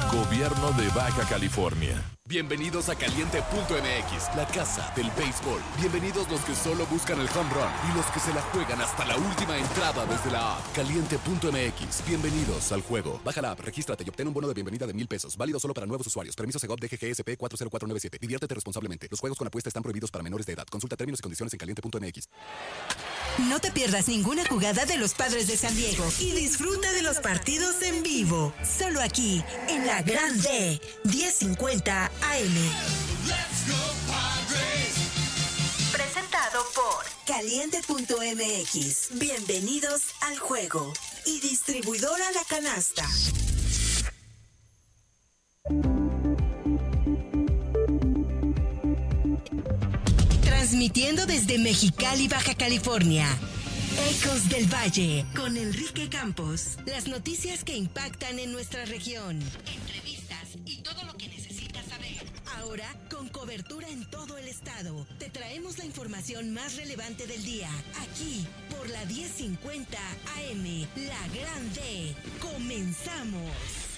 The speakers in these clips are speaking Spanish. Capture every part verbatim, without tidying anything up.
Gobierno de Baja California. Bienvenidos a Caliente punto M X, la casa del béisbol. Bienvenidos los que solo buscan el home run y los que se la juegan hasta la última entrada desde la app. Caliente punto M X, bienvenidos al juego. Baja la app, regístrate y obtén un bono de bienvenida de mil pesos. Válido solo para nuevos usuarios. Permiso Segov D G G S P cuatro cero cuatro nueve siete. Diviértete responsablemente. Los juegos con apuesta están prohibidos para menores de edad. Consulta términos y condiciones en Caliente punto M X. No te pierdas ninguna jugada de los Padres de San Diego y disfruta de los partidos en vivo. Solo aquí, en la Gran D, diez cincuenta A M. Let's go, Padres. Presentado por Caliente punto M X. Bienvenidos al juego. Y distribuidora La Canasta. Transmitiendo desde Mexicali, Baja California. Ecos del Valle, con Enrique Campos. Las noticias que impactan en nuestra región. Entrevistas y todo lo que necesitas saber. Ahora, con cobertura en todo el estado, te traemos la información más relevante del día. Aquí, por la diez cincuenta A M, La Gran D. ¡Comenzamos!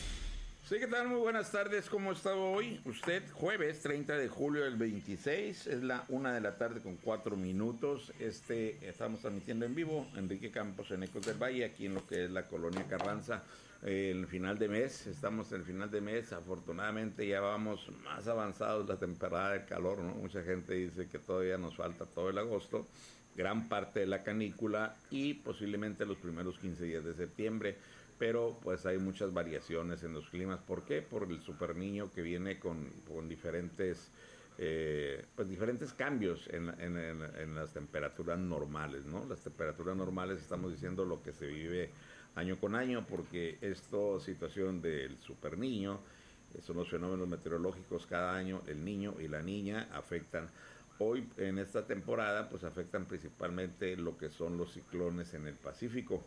Sí, ¿qué tal? Muy buenas tardes, ¿cómo está hoy? Usted, jueves treinta de julio del veintiséis, es la una de la tarde con cuatro minutos. Este, estamos transmitiendo en vivo, Enrique Campos en Ecos del Valle, aquí en lo que es la Colonia Carranza, eh, el final de mes, estamos en el final de mes, afortunadamente ya vamos más avanzados la temporada de calor, ¿no? Mucha gente dice que todavía nos falta todo el agosto, gran parte de la canícula y posiblemente los primeros quince días de septiembre. Pero pues hay muchas variaciones en los climas. ¿Por qué? Por el super niño que viene con, con diferentes, eh, pues diferentes cambios en, en, en, en las temperaturas normales, ¿no? Las temperaturas normales estamos diciendo lo que se vive año con año, porque esta situación del super niño, son los fenómenos meteorológicos cada año, el niño y la niña afectan. Hoy en esta temporada pues afectan principalmente lo que son los ciclones en el Pacífico.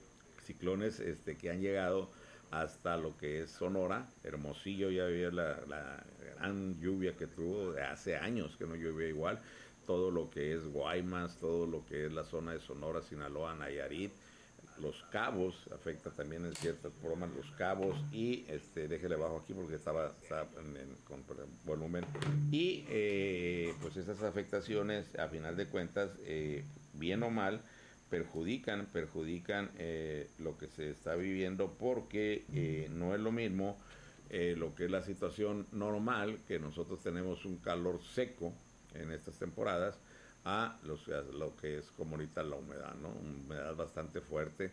Ciclones este, que han llegado hasta lo que es Sonora. Hermosillo ya vio la, la gran lluvia que tuvo, de hace años que no llovía igual, todo lo que es Guaymas, todo lo que es la zona de Sonora, Sinaloa, Nayarit, Los Cabos, afecta también en ciertas formas Los Cabos, y este, déjele bajo aquí porque estaba, estaba en, en, con volumen, y eh, pues esas afectaciones a final de cuentas, eh, bien o mal, perjudican, perjudican eh, lo que se está viviendo, porque eh, no es lo mismo eh, lo que es la situación normal, que nosotros tenemos un calor seco en estas temporadas, a, los, a lo que es como ahorita la humedad, ¿no? Una humedad bastante fuerte,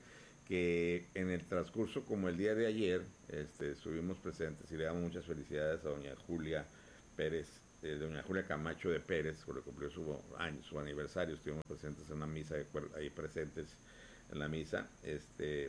que en el transcurso, como el día de ayer, este, estuvimos presentes, y le damos muchas felicidades a doña Julia Pérez, de doña Julia Camacho de Pérez, porque cumplió su año, su aniversario. Estuvimos presentes en una misa, ahí presentes en la misa, este,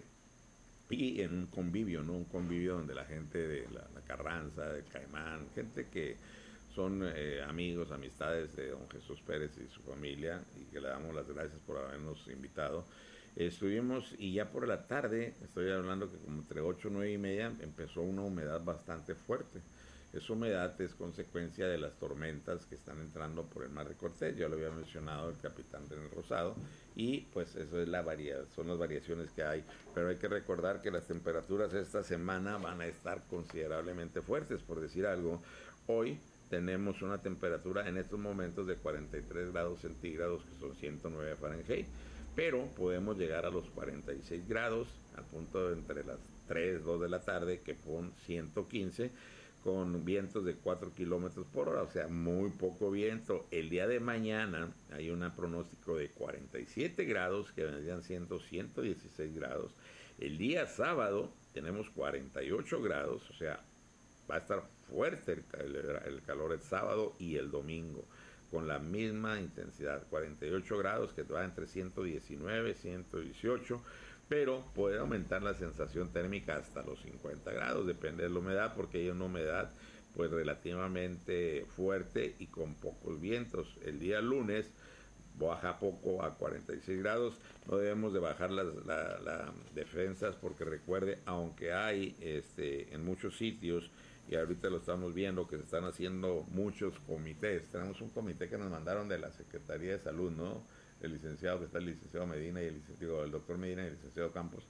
y en un convivio, ¿no? Un convivio donde la gente de la, la Carranza, de Caimán, gente que son eh, amigos, amistades de don Jesús Pérez y su familia, y que le damos las gracias por habernos invitado. Estuvimos, y ya por la tarde, estoy hablando que como entre ocho, nueve y media, empezó una humedad bastante fuerte. Esa humedad es consecuencia de las tormentas que están entrando por el Mar de Cortés, ya lo había mencionado el capitán René Rosado, y pues eso es la varia, son las variaciones que hay, pero hay que recordar que las temperaturas esta semana van a estar considerablemente fuertes. Por decir algo, hoy tenemos una temperatura en estos momentos de cuarenta y tres grados centígrados, que son ciento nueve Fahrenheit, pero podemos llegar a los cuarenta y seis grados, al punto de entre las tres, dos de la tarde, que son ciento quince, con vientos de cuatro kilómetros por hora, o sea, muy poco viento. El día de mañana hay un pronóstico de cuarenta y siete grados, que vendrían siendo ciento dieciséis grados. El día sábado tenemos cuarenta y ocho grados, o sea, va a estar fuerte el, el, el calor el sábado y el domingo, con la misma intensidad, cuarenta y ocho grados, que va entre ciento diecinueve, ciento dieciocho, pero puede aumentar la sensación térmica hasta los cincuenta grados, depende de la humedad, porque hay una humedad pues relativamente fuerte y con pocos vientos. El día lunes baja poco a cuarenta y seis grados, no debemos de bajar las la, la defensas, porque recuerde, aunque hay este en muchos sitios, y ahorita lo estamos viendo, que se están haciendo muchos comités. Tenemos un comité que nos mandaron de la Secretaría de Salud, ¿no? El licenciado, que está el licenciado Medina y el licenciado, el doctor Medina y el licenciado Campos,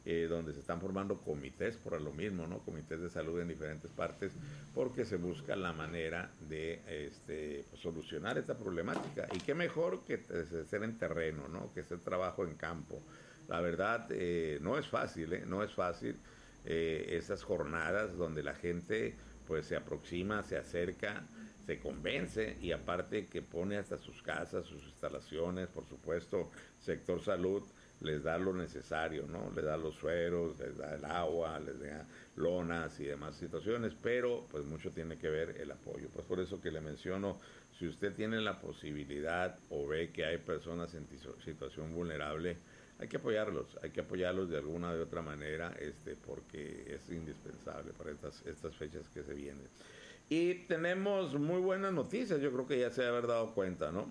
eh, donde se están formando comités por lo mismo, ¿no? Comités de salud en diferentes partes, porque se busca la manera de este, pues, solucionar esta problemática. Y qué mejor que ser en terreno, ¿no? Que hacer trabajo en campo. La verdad, eh, no es fácil, ¿eh? No es fácil eh, esas jornadas donde la gente pues se aproxima, se acerca, se convence y aparte que pone hasta sus casas, sus instalaciones, por supuesto, sector salud les da lo necesario, ¿no? Les da los sueros, les da el agua, les da lonas y demás situaciones, pero pues mucho tiene que ver el apoyo. Pues por eso que le menciono, si usted tiene la posibilidad o ve que hay personas en situación vulnerable, hay que apoyarlos, hay que apoyarlos de alguna de otra manera, este, porque es indispensable para estas, estas fechas que se vienen. Y tenemos muy buenas noticias, yo creo que ya se debe haber dado cuenta, ¿no?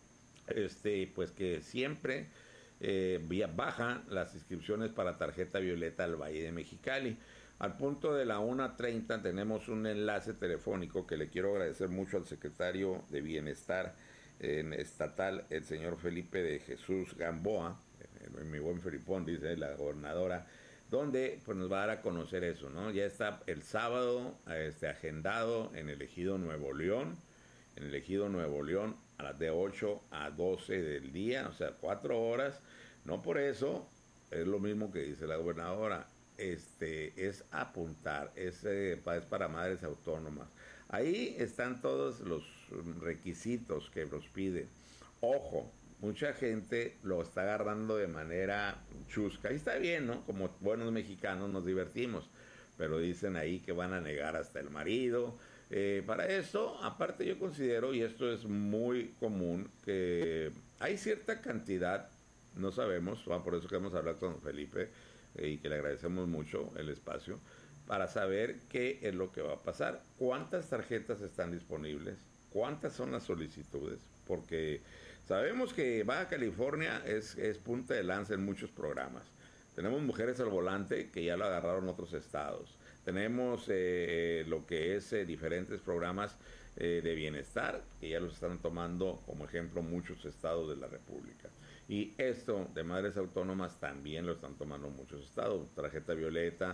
Este, pues que siempre eh, bajan las inscripciones para tarjeta violeta al Valle de Mexicali. Al punto de la una treinta tenemos un enlace telefónico que le quiero agradecer mucho al secretario de Bienestar en estatal, el señor Felipe de Jesús Gamboa, eh, mi buen Felipón, dice la gobernadora, donde pues nos va a dar a conocer eso, ¿no? Ya está el sábado este, agendado en el Ejido Nuevo León, en el Ejido Nuevo León a las de ocho a doce del día, o sea, cuatro horas. No por eso, es lo mismo que dice la gobernadora, este, es apuntar, es, eh, es para madres autónomas. Ahí están todos los requisitos que nos pide. Ojo, mucha gente lo está agarrando de manera chusca. Y está bien, ¿no? Como buenos mexicanos nos divertimos. Pero dicen ahí que van a negar hasta el marido. Eh, para eso, aparte yo considero, y esto es muy común, que hay cierta cantidad, no sabemos, por eso que hemos hablado con Felipe, eh, y que le agradecemos mucho el espacio, para saber qué es lo que va a pasar, cuántas tarjetas están disponibles, cuántas son las solicitudes, porque sabemos que Baja California es, es punta de lanza en muchos programas. Tenemos Mujeres al Volante, que ya lo agarraron otros estados. Tenemos eh, lo que es eh, diferentes programas eh, de bienestar, que ya los están tomando como ejemplo muchos estados de la República. Y esto de madres autónomas también lo están tomando muchos estados. Tarjeta Violeta,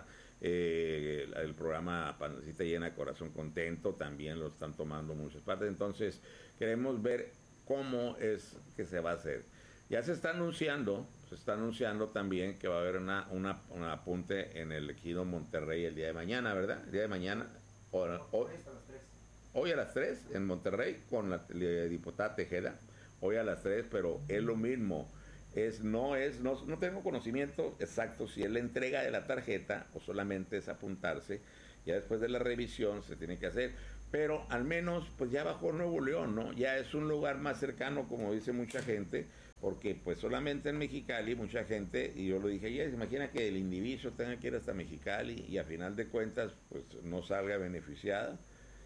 eh, el, el programa Pancita Llena, Corazón Contento, también lo están tomando muchas partes. Entonces, queremos ver cómo es que se va a hacer. Ya se está anunciando, se está anunciando también que va a haber una, una, un apunte en el Ejido Monterrey el día de mañana, ¿verdad? El día de mañana, o, o, hoy a las tres en Monterrey con la, la diputada Tejeda, hoy a las tres, pero es lo mismo. Es, no, es, no, no tengo conocimiento exacto si es la entrega de la tarjeta o solamente es apuntarse. Ya después de la revisión se tiene que hacer, pero al menos pues ya bajó Nuevo León, ¿no? Ya es un lugar más cercano, como dice mucha gente, porque pues solamente en Mexicali mucha gente, y yo lo dije ayer, imagina que el individuo tenga que ir hasta Mexicali y a final de cuentas pues no salga beneficiada.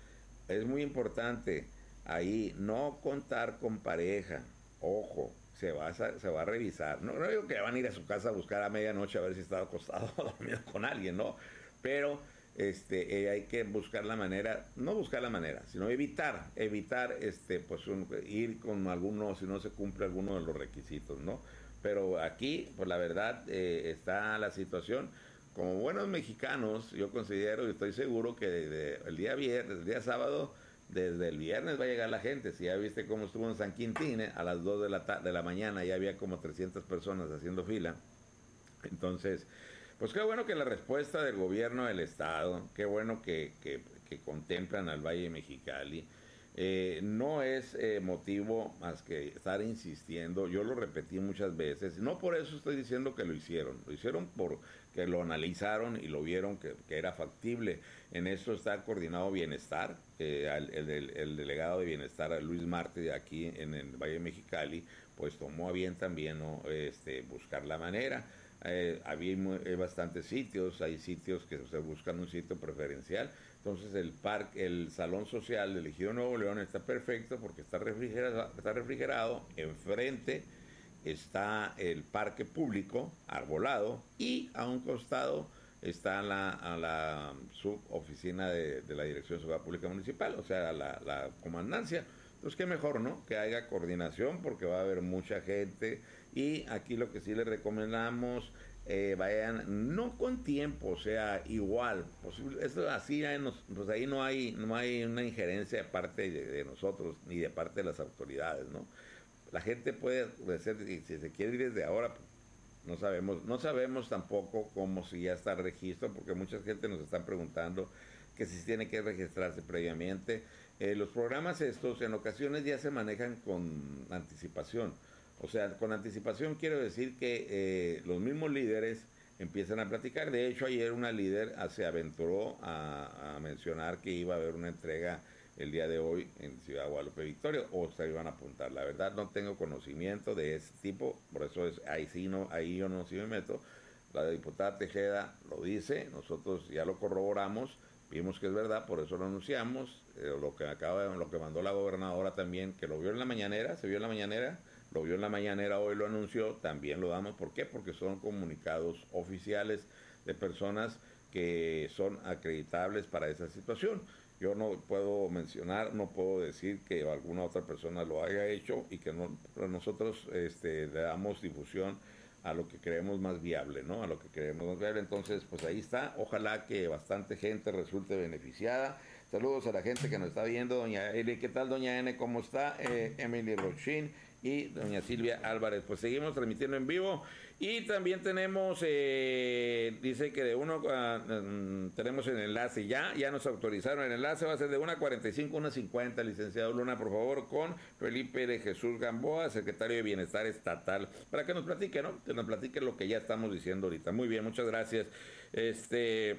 Es muy importante ahí no contar con pareja, ojo, se va a, se va a revisar, no, no digo que van a ir a su casa a buscar a medianoche a ver si está acostado o dormido con alguien, ¿no? Pero este eh, hay que buscar la manera, no buscar la manera, sino evitar, evitar este pues un, ir con alguno si no se cumple alguno de los requisitos, ¿no? Pero aquí, pues la verdad, eh, está la situación. Como buenos mexicanos, yo considero y estoy seguro que desde el día viernes, el día sábado, desde el viernes va a llegar la gente. Si ya viste cómo estuvo en San Quintín, eh, a las dos de la, de la mañana ya había como trescientas personas haciendo fila. Entonces, pues qué bueno que la respuesta del gobierno del estado, qué bueno que, que, que contemplan al Valle de Mexicali. Eh, no es eh, motivo más que estar insistiendo, yo lo repetí muchas veces, no por eso estoy diciendo que lo hicieron, lo hicieron porque lo analizaron y lo vieron que, que era factible. En esto está coordinado Bienestar, eh, el, el, el delegado de Bienestar, Luis Marte, de aquí en el Valle de Mexicali, pues tomó a bien también, ¿no? este, buscar la manera. Eh, había muy, eh, bastantes sitios, hay sitios que se buscan un sitio preferencial. Entonces el parque, el salón social del Ejido Nuevo León está perfecto porque está refrigerado, está refrigerado. Enfrente está el parque público arbolado y a un costado está la, a la suboficina de, de la Dirección de Seguridad Pública Municipal, o sea, la, la comandancia. Entonces, qué mejor, ¿no? Que haya coordinación porque va a haber mucha gente y aquí lo que sí le recomendamos eh, vayan no con tiempo, o sea, igual, posible, eso así, pues ahí no hay, no hay una injerencia de parte de, de nosotros ni de parte de las autoridades, ¿no? La gente puede hacer, si se quiere ir desde ahora, pues, no sabemos, no sabemos tampoco cómo si ya está el registro, porque mucha gente nos está preguntando que si tiene que registrarse previamente. Eh, los programas estos en ocasiones ya se manejan con anticipación. O sea, con anticipación quiero decir que eh, los mismos líderes empiezan a platicar. De hecho, ayer una líder se aventuró a, a mencionar que iba a haber una entrega el día de hoy en Ciudad Guadalupe Victoria, o se iban a apuntar. La verdad no tengo conocimiento de ese tipo, por eso es ahí sí no, ahí yo no sí me meto. La diputada Tejeda lo dice, nosotros ya lo corroboramos, vimos que es verdad, por eso lo anunciamos. Eh, lo que acaba, lo que mandó la gobernadora también, que lo vio en la mañanera, se vio en la mañanera, lo vio en la mañanera, hoy lo anunció, también lo damos. ¿Por qué? Porque son comunicados oficiales de personas que son acreditables para esa situación. Yo no puedo mencionar, no puedo decir que alguna otra persona lo haya hecho y que no, nosotros este, le damos difusión a lo que creemos más viable, ¿no? A lo que creemos más viable. Entonces, pues ahí está. Ojalá que bastante gente resulte beneficiada. Saludos a la gente que nos está viendo. Doña Eli, ¿qué tal, doña N? ¿Cómo está? Eh, Emily Rochin y doña Silvia Álvarez. Pues seguimos transmitiendo en vivo. Y también tenemos, eh, dice que de uno, uh, tenemos el enlace ya, ya nos autorizaron el enlace, va a ser de una cuarenta y cinco a una cincuenta, licenciado Luna, por favor, con Felipe de Jesús Gamboa, secretario de Bienestar Estatal, para que nos platique, ¿no? Que nos platique lo que ya estamos diciendo ahorita. Muy bien, muchas gracias. Este,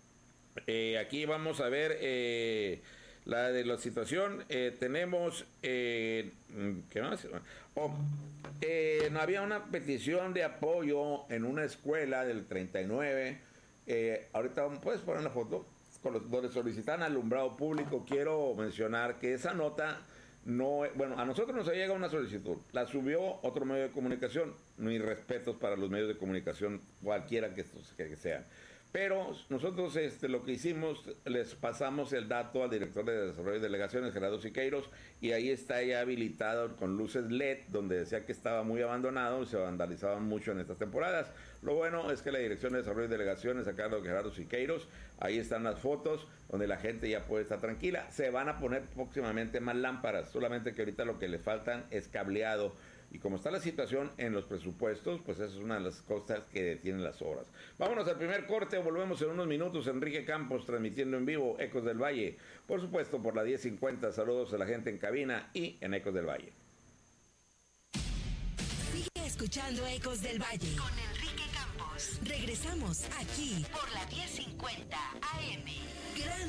eh, aquí vamos a ver... Eh, la de la situación, eh, tenemos, eh, ¿qué más? Oh, eh, no había una petición de apoyo en una escuela del treinta y nueve, eh, ahorita puedes poner la foto, con los, donde solicitan alumbrado público. Quiero mencionar que esa nota no, bueno, a nosotros nos llega una solicitud, la subió otro medio de comunicación, mis respetos para los medios de comunicación, cualquiera que estos que sean. Pero nosotros este, lo que hicimos, les pasamos el dato al director de Desarrollo de Delegaciones, Gerardo Siqueiros, y ahí está ya habilitado con luces L E D, donde decía que estaba muy abandonado y se vandalizaban mucho en estas temporadas. Lo bueno es que la Dirección de Desarrollo de Delegaciones, a cargo de Gerardo Siqueiros, ahí están las fotos, donde la gente ya puede estar tranquila. Se van a poner próximamente más lámparas, solamente que ahorita lo que le faltan es cableado. Y como está la situación en los presupuestos, pues esa es una de las cosas que detienen las obras. Vámonos al primer corte, volvemos en unos minutos. Enrique Campos transmitiendo en vivo Ecos del Valle. Por supuesto, por la diez cincuenta. Saludos a la gente en cabina y en Ecos del Valle. Sigue escuchando Ecos del Valle con Enrique Campos. Regresamos aquí por la diez cincuenta A M. Gran